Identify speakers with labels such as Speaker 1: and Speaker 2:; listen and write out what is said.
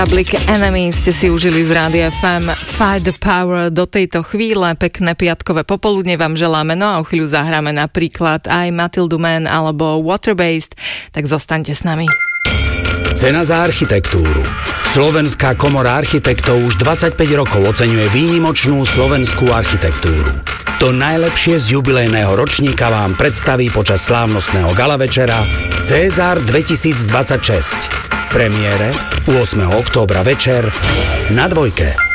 Speaker 1: Public Enemy ste si užili z Rádia FM. Fight the Power do tejto chvíle. Pekné piatkové popoludne vám želáme. No a o chvíľu zahráme napríklad aj Matildu Mann alebo Waterbased. Tak zostaňte s nami.
Speaker 2: Cena za architektúru. Slovenská komora architektov už 25 rokov oceňuje výnimočnú slovenskú architektúru. To najlepšie z jubilejného ročníka vám predstaví počas slávnostného gala večera César 2026. Premiére 8. októbra večer na Dvojke.